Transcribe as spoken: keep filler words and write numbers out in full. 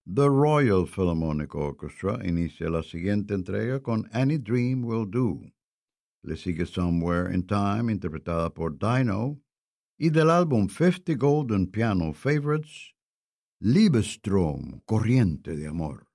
The Royal Philharmonic Orchestra inicia la siguiente entrega con Any Dream Will Do. Le sigue Somewhere in Time, interpretada por Dino, y del álbum fifty Golden Piano Favorites, Liebestrom, Corriente de Amor.